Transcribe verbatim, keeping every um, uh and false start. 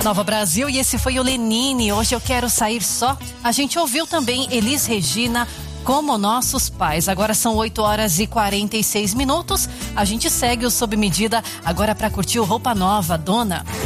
Nova Brasil, e esse foi o Lenine, Hoje Eu Quero Sair Só. A gente ouviu também Elis Regina, Como Nossos Pais. Agora são oito horas e quarenta e seis minutos. A gente segue o Sob Medida agora para curtir o Roupa Nova, Dona.